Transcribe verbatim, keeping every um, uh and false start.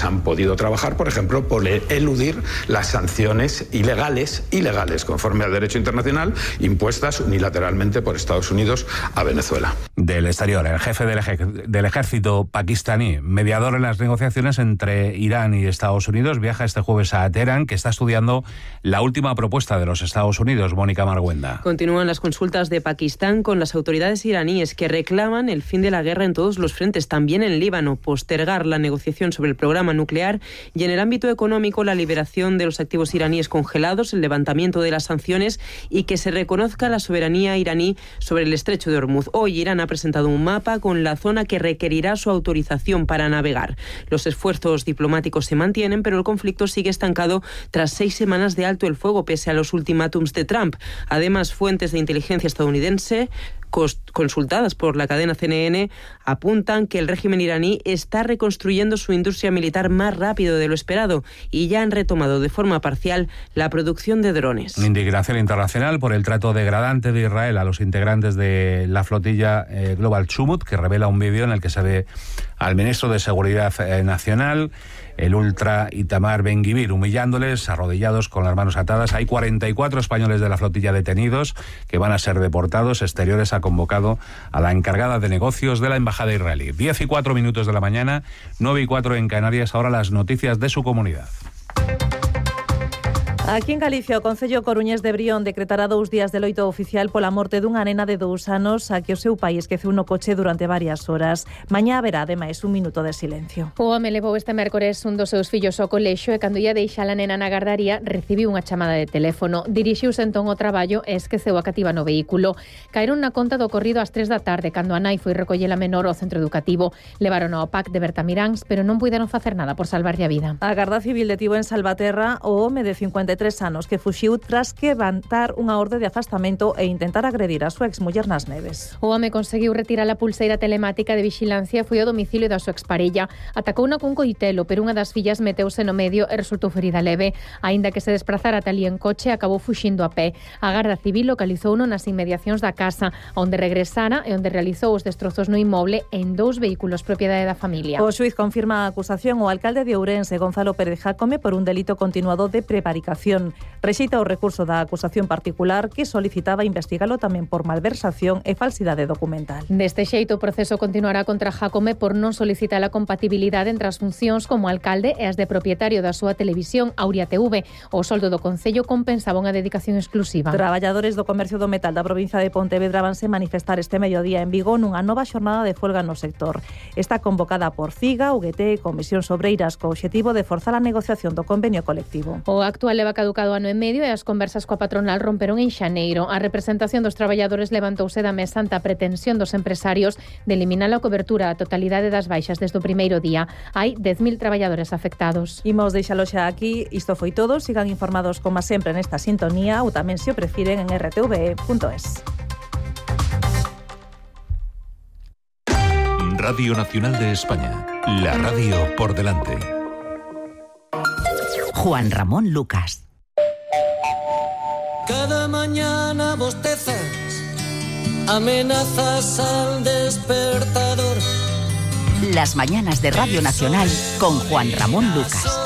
quienes han podido trabajar, por ejemplo, por eludir las sanciones ilegales, ilegales, conforme al derecho internacional, impuestas unilateralmente por Estados Unidos a Venezuela. Del exterior, el jefe del, ej- del ejército pakistaní, mediador en las negociaciones entre Irán y Estados Unidos, viaja este jueves a Teherán, que está estudiando la última propuesta de los Estados Unidos. Mónica Marguenda. Continúan las consultas de Pakistán con las autoridades iraníes que reclaman el fin de la guerra en todos los frentes, también en Líbano, postergar la negociación sobre el programa nuclear y en el ámbito económico la liberación de los activos iraníes congelados, el levantamiento de las sanciones y que se reconozca la soberanía iraní sobre el estrecho de Hormuz. Hoy Irán ha presentado un mapa con la zona que requerirá su autorización para navegar. Los esfuerzos diplomáticos se mantienen, pero el conflicto sigue estancado tras seis semanas de alto el fuego pese a los ultimátums de Trump. Además, fuentes de inteligencia estadounidense consultadas por la cadena C N N apuntan que el régimen iraní está reconstruyendo su industria militar más rápido de lo esperado y ya han retomado de forma parcial la producción de drones. Indignación internacional por el trato degradante de Israel a los integrantes de la flotilla eh, Global Chumut, que revela un vídeo en el que se ve al ministro de Seguridad eh, Nacional, el ultra Itamar Ben-Gvir, humillándoles, arrodillados con las manos atadas. Hay cuarenta y cuatro españoles de la flotilla detenidos que van a ser deportados. Exteriores ha convocado a la encargada de negocios de la embajada israelí. Diez y cuatro minutos de la mañana, nueve y cuatro en Canarias. Ahora las noticias de su comunidad. Aquí en Galicia, o Concello Coruñés de Brión decretará dous días de loito oficial pola morte dunha nena de dous anos a que o seu pai esqueceu no coche durante varias horas. Mañá haberá, ademais, un minuto de silencio. O home levou este mércores un dos seus fillos ao colexio e cando ia deixar a nena na gardaría recibiu unha chamada de teléfono. Dirixiuse entón ao traballo e esqueceu a cativa no vehículo. Caeron na conta do ocorrido ás tres da tarde cando a nai foi recoller a menor ao centro educativo. Levaron ao P A C de Bertamiráns, pero non puideron facer nada por salvarlle a vida. A Garda Civil detivo en Salvaterra o home de cincuenta e tres anos que fuxiu tras que levantar unha orde de afastamento e intentar agredir a súa exmuller nas Neves. O home conseguiu retirar a pulseira telemática de vixilancia e foi ao domicilio da súa exparella. Atacouna cun coitelo, pero unha das fillas meteuse no medio e resultou ferida leve. Aínda que se desplazara talí en coche, acabou fuxindo a pé. A Garda Civil localizouno nas inmediacións da casa, onde regresara e onde realizou os destrozos no inmoble en dous vehículos propiedade da familia. O xuiz confirma a acusación ao alcalde de Ourense, Gonzalo Pérez Jácome, por un delito continuado de prevaricación. Rexeita o recurso da acusación particular que solicitaba investigalo tamén por malversación e falsidade documental. Deste xeito, o proceso continuará contra Jácome por non solicitar a compatibilidade entre as funcións como alcalde e as de propietario da súa televisión, Auria T V. O soldo do Concello compensaba unha dedicación exclusiva. Traballadores do comercio do metal da provincia de Pontevedra vanse manifestar este mediodía en Vigo nunha nova xornada de folga no sector. Está convocada por CIGA, U G T e Comisións Obreiras co obxectivo de forzar a negociación do convenio colectivo. O actual leva caducado ano e medio e as conversas coa patronal romperon en xaneiro. A representación dos traballadores levantouse da mesa ante a pretensión dos empresarios de eliminar a cobertura a totalidade das baixas desde o primeiro día. Hai dez mil traballadores afectados. Imos deixalo xa aquí. Isto foi todo. Sigan informados como sempre nesta sintonía ou tamén se o prefiren en r t v e punto es. Radio Nacional de España. La radio por delante. Juan Ramón Lucas. Cada mañana bostezas, amenazas al despertador. Las mañanas de Radio Nacional con Juan Ramón Lucas.